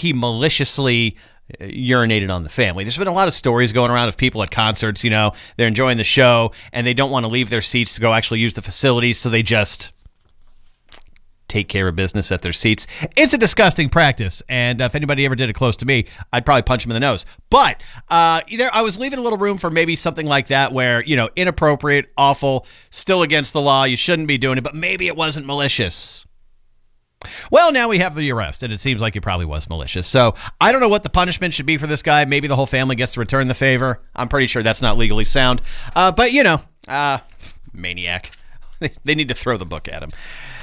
he maliciously urinated on the family. There's been a lot of stories going around of people at concerts, they're enjoying the show and they don't want to leave their seats to go actually use the facilities, so they just take care of business at their seats. It's a disgusting practice, and if anybody ever did it close to me, I'd probably punch him in the nose. But I was leaving a little room for maybe something like that where, inappropriate, awful, still against the law, you shouldn't be doing it, but maybe it wasn't malicious. Well, now we have the arrest, and it seems like it probably was malicious. So I don't know what the punishment should be for this guy. Maybe the whole family gets to return the favor. I'm pretty sure that's not legally sound. But, maniac. They need to throw the book at him.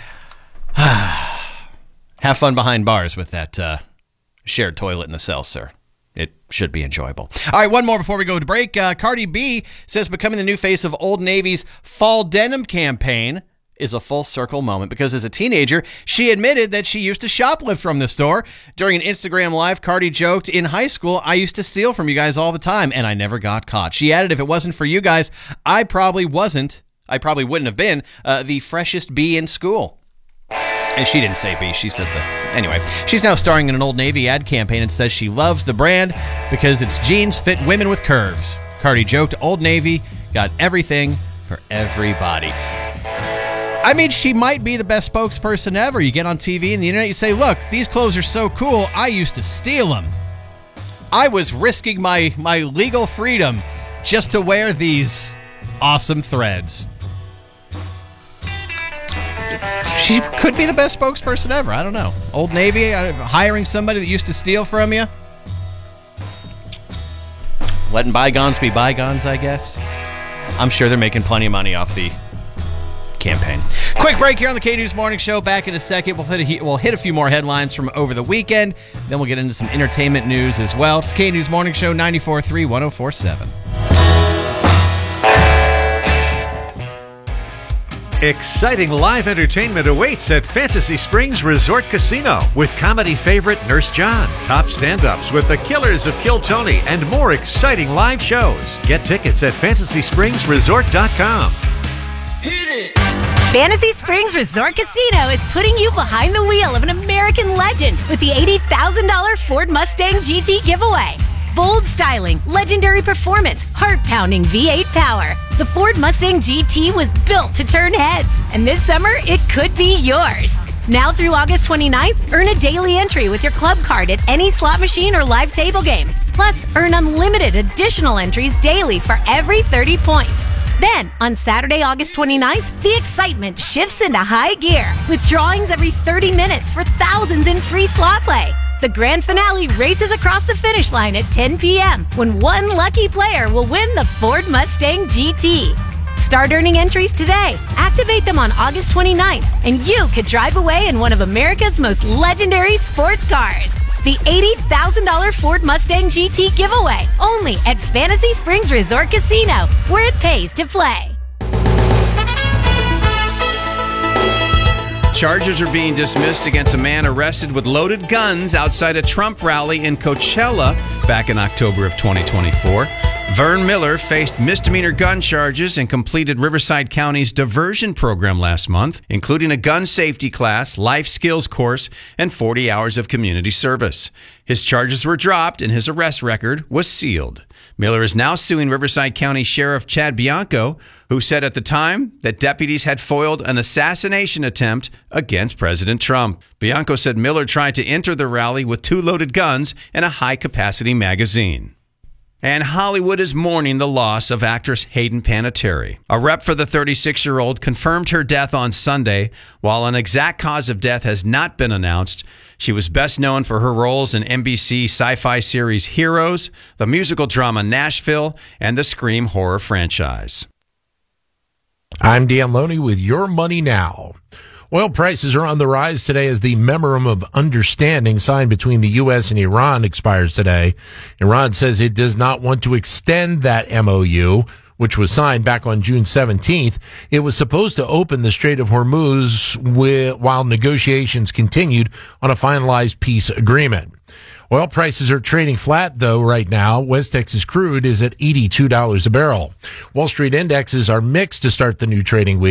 Have fun behind bars with that shared toilet in the cell, sir. It should be enjoyable. All right, one more before we go to break. Cardi B says becoming the new face of Old Navy's fall denim campaign is a full circle moment because as a teenager, she admitted that she used to shoplift from the store. During an Instagram Live, Cardi joked, "In high school, I used to steal from you guys all the time, and I never got caught." She added, "If it wasn't for you guys, I probably wouldn't have been the freshest bee in school." And she didn't say bee, she said Anyway, she's now starring in an Old Navy ad campaign and says she loves the brand because its jeans fit women with curves. Cardi joked, "Old Navy got everything for everybody." I mean, she might be the best spokesperson ever. You get on TV and the internet, you say, "Look, these clothes are so cool, I used to steal them. I was risking my legal freedom just to wear these awesome threads." She could be the best spokesperson ever. I don't know. Old Navy hiring somebody that used to steal from you. Letting bygones be bygones, I guess. I'm sure they're making plenty of money off the campaign. Quick break here on the K-News Morning Show. Back in a second. We'll hit a few more headlines from over the weekend. Then we'll get into some entertainment news as well. It's K-News Morning Show, 94.3, 104.7. Exciting live entertainment awaits at Fantasy Springs Resort Casino with comedy favorite Nurse John, top stand-ups with the Killers of Kill Tony, and more exciting live shows. Get tickets at FantasySpringsResort.com. Hit it! Fantasy Springs Resort Casino is putting you behind the wheel of an American legend with the $80,000 Ford Mustang GT giveaway. Bold styling, legendary performance, heart-pounding V8 power. The Ford Mustang GT was built to turn heads, and this summer, it could be yours. Now through August 29th, earn a daily entry with your club card at any slot machine or live table game. Plus, earn unlimited additional entries daily for every 30 points. Then, on Saturday, August 29th, the excitement shifts into high gear with drawings every 30 minutes for thousands in free slot play. The grand finale races across the finish line at 10 p.m. when one lucky player will win the Ford Mustang GT. Start earning entries today. Activate them on August 29th, and you could drive away in one of America's most legendary sports cars. The $80,000 Ford Mustang GT giveaway, only at Fantasy Springs Resort Casino, where it pays to play. Charges are being dismissed against a man arrested with loaded guns outside a Trump rally in Coachella back in October of 2024. Vern Miller faced misdemeanor gun charges and completed Riverside County's diversion program last month, including a gun safety class, life skills course, and 40 hours of community service. His charges were dropped and his arrest record was sealed. Miller is now suing Riverside County Sheriff Chad Bianco, who said at the time that deputies had foiled an assassination attempt against President Trump. Bianco said Miller tried to enter the rally with 2 loaded guns and a high-capacity magazine. And Hollywood is mourning the loss of actress Hayden Panettiere. A rep for the 36-year-old confirmed her death on Sunday. While an exact cause of death has not been announced, she was best known for her roles in NBC sci-fi series Heroes, the musical drama Nashville, and the Scream horror franchise. I'm Dan Loney with Your Money Now. Oil prices are on the rise today as the Memorandum of Understanding signed between the U.S. and Iran expires today. Iran says it does not want to extend that MOU, which was signed back on June 17th. It was supposed to open the Strait of Hormuz while negotiations continued on a finalized peace agreement. Oil prices are trading flat, though, right now. West Texas crude is at $82 a barrel. Wall Street indexes are mixed to start the new trading week.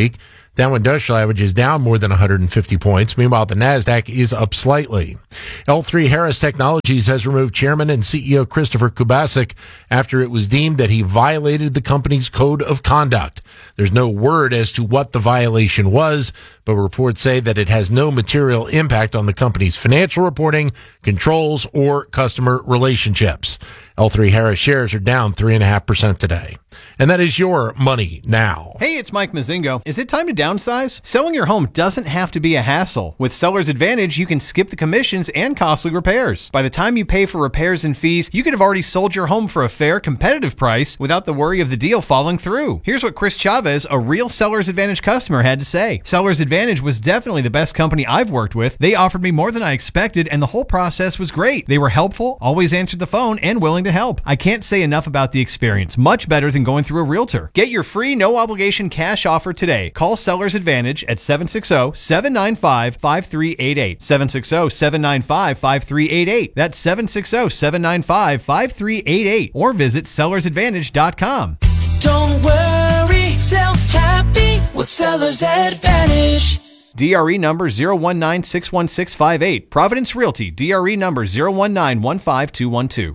Dow Industrial Average is down more than 150 points. Meanwhile, the NASDAQ is up slightly. L3Harris Technologies has removed Chairman and CEO Christopher Kubasik after it was deemed that he violated the company's code of conduct. There's no word as to what the violation was, but reports say that it has no material impact on the company's financial reporting, controls, or customer relationships. L3Harris shares are down 3.5% today. And that is your Money Now. Hey, it's Mike Mazingo. Is it time to downsize? Selling your home doesn't have to be a hassle. With Seller's Advantage, you can skip the commissions and costly repairs. By the time you pay for repairs and fees, you could have already sold your home for a fair, competitive price without the worry of the deal falling through. Here's what Chris Chavez, a real Seller's Advantage customer, had to say. Seller's Advantage was definitely the best company I've worked with. They offered me more than I expected, and the whole process was great. They were helpful, always answered the phone, and willing to help. I can't say enough about the experience. Much better than going through a realtor. Get your free no-obligation cash offer today. Call Seller's Advantage at 760-795-5388. 760-795-5388. That's 760-795-5388. Or visit sellersadvantage.com. Don't worry, sell happy with Seller's Advantage. DRE number 019-61658. Providence Realty. DRE number 019-15212.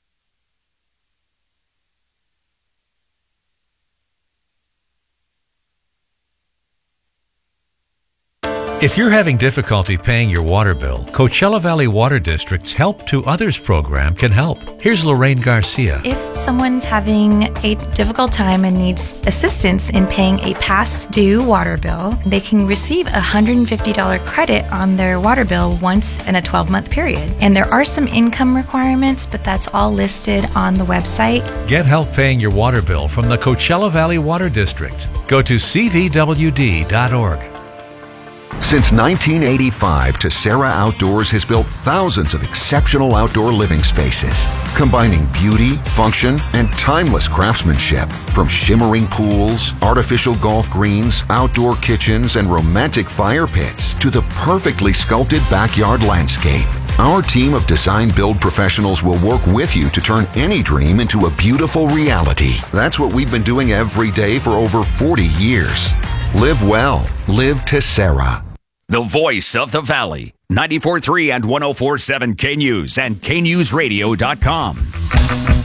If you're having difficulty paying your water bill, Coachella Valley Water District's Help to Others program can help. Here's Lorraine Garcia. If someone's having a difficult time and needs assistance in paying a past due water bill, they can receive a $150 credit on their water bill once in a 12-month period. And there are some income requirements, but that's all listed on the website. Get help paying your water bill from the Coachella Valley Water District. Go to cvwd.org. Since 1985, Tessera Outdoors has built thousands of exceptional outdoor living spaces, combining beauty, function, and timeless craftsmanship. From shimmering pools, artificial golf greens, outdoor kitchens, and romantic fire pits to the perfectly sculpted backyard landscape. Our team of design-build professionals will work with you to turn any dream into a beautiful reality. That's what we've been doing every day for over 40 years. Live well. Live Tessera. The voice of the Valley. 94.3 and 104.7 K-News and KNewsRadio.com.